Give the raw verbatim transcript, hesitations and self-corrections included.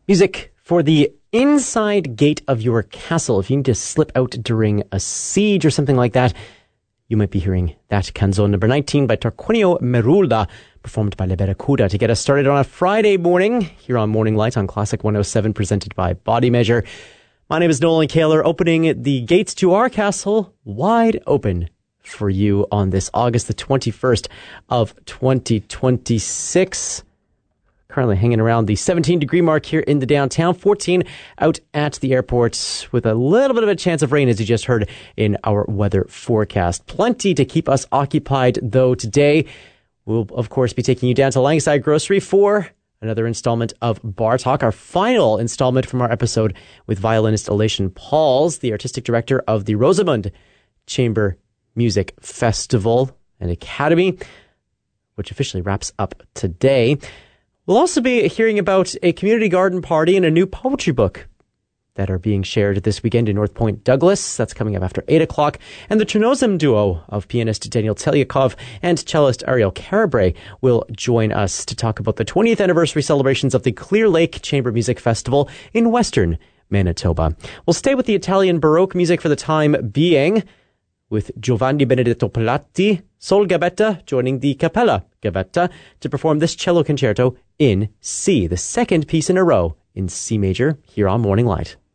Music for the inside gate of your castle. If you need to slip out during a siege or something like that, you might be hearing that canzone number nineteen by Tarquinio Merulda, performed by Le Barracuda, to get us started on a Friday morning here on Morning Light on Classic one oh seven, presented by Body Measure. My name is Nolan Kaler, opening the gates to our castle wide open for you on this August the twenty-first of twenty twenty-six. Currently hanging around the seventeen degree mark here in the downtown, fourteen out at the airport, with a little bit of a chance of rain, as you just heard in our weather forecast. Plenty to keep us occupied, though, today. We'll, of course, be taking you down to Langside Grocery for another installment of Bar Talk, our final installment from our episode with violinist Elation Pauls, the artistic director of the Rosamund Chamber Music Festival and Academy, which officially wraps up today. We'll also be hearing about a community garden party and a new poetry book that are being shared this weekend in North Point, Douglas. That's coming up after eight o'clock. And the Chernozem duo of pianist Daniel Telyakov and cellist Ariel Carabre will join us to talk about the twentieth anniversary celebrations of the Clear Lake Chamber Music Festival in western Manitoba. We'll stay with the Italian Baroque music for the time being, with Giovanni Benedetto Platti, Sol Gabetta joining the Capella Gabetta to perform this cello concerto in C, the second piece in a row in C major here on Morning Light.